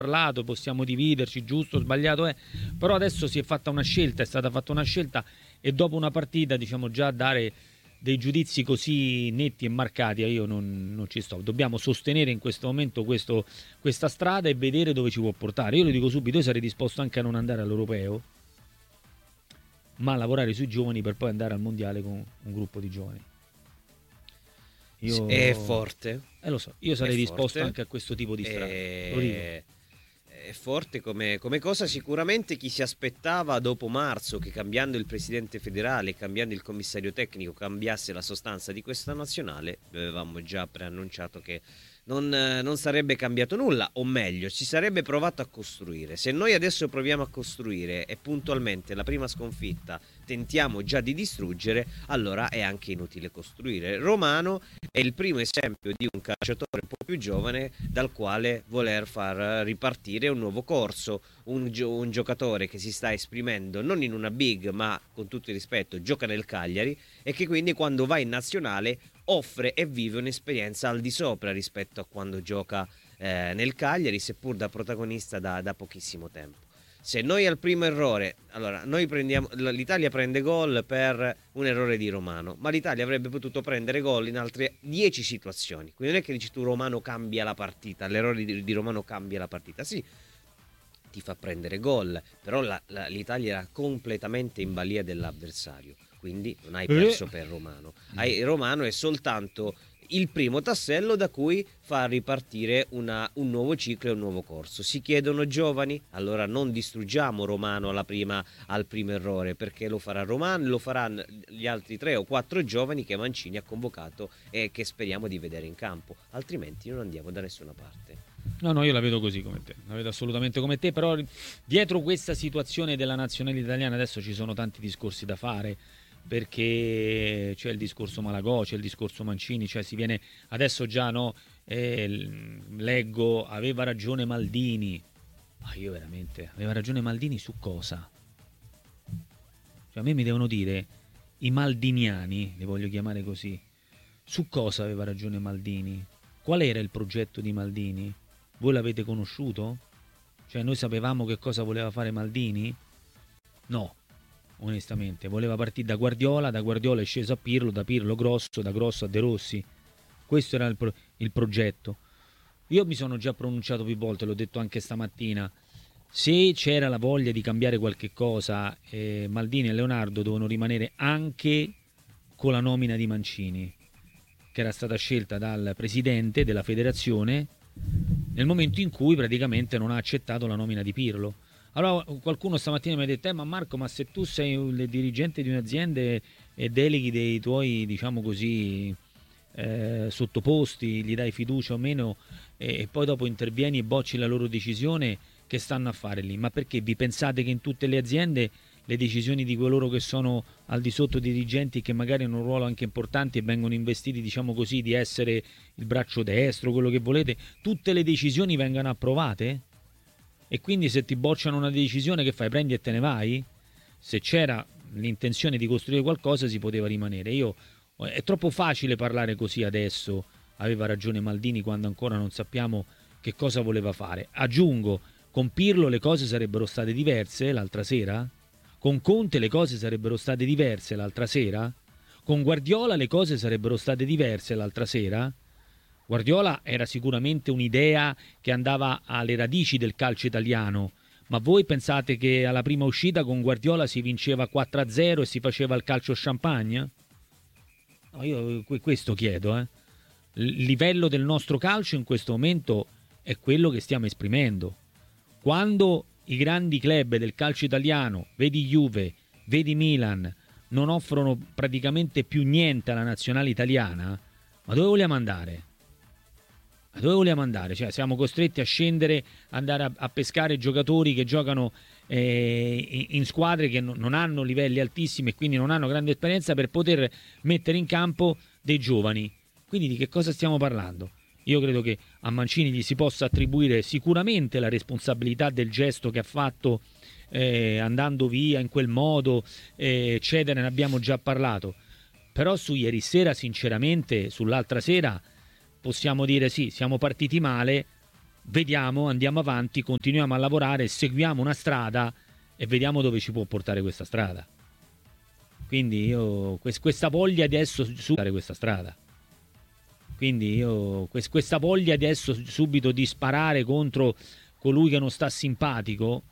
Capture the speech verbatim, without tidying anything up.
parlato, possiamo dividerci, giusto, sbagliato è, però adesso si è fatta una scelta, è stata fatta una scelta e dopo una partita, diciamo, già dare dei giudizi così netti e marcati, io non, non ci sto. Dobbiamo sostenere in questo momento questo, questa strada e vedere dove ci può portare. Io lo dico subito, io sarei disposto anche a non andare all'Europeo, ma a lavorare sui giovani per poi andare al Mondiale con un gruppo di giovani. Io... È forte. Eh, lo so, io sarei È disposto forte. anche a questo tipo di strada. E... Lo dico. È forte come, come cosa. Sicuramente chi si aspettava dopo marzo che cambiando il presidente federale, cambiando il commissario tecnico, cambiasse la sostanza di questa nazionale, avevamo già preannunciato che non, non sarebbe cambiato nulla, o meglio, si sarebbe provato a costruire. Se noi adesso proviamo a costruire e puntualmente la prima sconfitta tentiamo già di distruggere, allora è anche inutile costruire. Romano è il primo esempio di un calciatore un po' più giovane dal quale voler far ripartire un nuovo corso, un, gio- un giocatore che si sta esprimendo non in una big, ma con tutto il rispetto gioca nel Cagliari e che quindi quando va in nazionale offre e vive un'esperienza al di sopra rispetto a quando gioca eh, nel Cagliari, seppur da protagonista da, da pochissimo tempo. Se noi al primo errore, allora noi prendiamo, l'Italia prende gol per un errore di Romano, ma l'Italia avrebbe potuto prendere gol in altre dieci situazioni. Quindi non è che dici tu Romano cambia la partita, l'errore di, di Romano cambia la partita. Sì, ti fa prendere gol, però la, la, l'Italia era completamente in balia dell'avversario, quindi non hai perso per Romano. Hai, Romano è soltanto il primo tassello da cui far ripartire una, un nuovo ciclo e un nuovo corso. Si chiedono giovani? Allora non distruggiamo Romano alla prima, al primo errore, perché lo farà Romano, lo faranno gli altri tre o quattro giovani che Mancini ha convocato e che speriamo di vedere in campo, altrimenti non andiamo da nessuna parte. No, no, io la vedo così come te, la vedo assolutamente come te, però dietro questa situazione della nazionale italiana adesso ci sono tanti discorsi da fare, perché c'è il discorso Malagò, c'è il discorso Mancini, cioè si viene adesso già, no, eh, leggo, aveva ragione Maldini, ma io veramente, aveva ragione Maldini su cosa? Cioè a me mi devono dire i maldiniani, li voglio chiamare così, su cosa aveva ragione Maldini? Qual era il progetto di Maldini? Voi l'avete conosciuto? Cioè noi sapevamo che cosa voleva fare Maldini? No, onestamente, voleva partire da Guardiola, da Guardiola è sceso a Pirlo, da Pirlo Grosso, da Grosso a De Rossi. Questo era il, pro- il progetto. Io mi sono già pronunciato più volte, l'ho detto anche stamattina, se c'era la voglia di cambiare qualche cosa, eh, Maldini e Leonardo dovevano rimanere anche con la nomina di Mancini, che era stata scelta dal presidente della federazione nel momento in cui praticamente non ha accettato la nomina di Pirlo. Allora qualcuno stamattina mi ha detto eh, ma Marco, ma se tu sei il dirigente di un'azienda e deleghi dei tuoi, diciamo così, eh, sottoposti, gli dai fiducia o meno e, e poi dopo intervieni e bocci la loro decisione, che stanno a fare lì? Ma perché vi pensate che in tutte le aziende le decisioni di coloro che sono al di sotto dirigenti, che magari hanno un ruolo anche importante e vengono investiti, diciamo così, di essere il braccio destro, quello che volete, tutte le decisioni vengano approvate? E quindi se ti bocciano una decisione, che fai? Prendi e te ne vai? Se c'era l'intenzione di costruire qualcosa si poteva rimanere. Io, è troppo facile parlare così adesso, aveva ragione Maldini, quando ancora non sappiamo che cosa voleva fare. Aggiungo, con Pirlo le cose sarebbero state diverse l'altra sera? Con Conte le cose sarebbero state diverse l'altra sera? Con Guardiola le cose sarebbero state diverse l'altra sera? Guardiola era sicuramente un'idea che andava alle radici del calcio italiano, ma voi pensate che alla prima uscita con Guardiola si vinceva quattro a zero e si faceva il calcio champagne? No, io questo chiedo, eh. Il livello del nostro calcio in questo momento è quello che stiamo esprimendo. Quando i grandi club del calcio italiano, vedi Juve, vedi Milan, non offrono praticamente più niente alla nazionale italiana, ma dove vogliamo andare? Ma dove vogliamo andare? Cioè, siamo costretti a scendere, andare a, a pescare giocatori che giocano eh, in squadre che no, non hanno livelli altissimi e quindi non hanno grande esperienza, per poter mettere in campo dei giovani. Quindi di che cosa stiamo parlando? Io credo che a Mancini gli si possa attribuire sicuramente la responsabilità del gesto che ha fatto eh, andando via in quel modo, eh, eccetera, ne abbiamo già parlato. Però su ieri sera, sinceramente, sull'altra sera, possiamo dire sì, siamo partiti male, vediamo, andiamo avanti, continuiamo a lavorare, seguiamo una strada e vediamo dove ci può portare questa strada. Quindi io questa voglia di adesso subire questa strada. Quindi io questa voglia di adesso subito di sparare contro colui che non sta simpatico,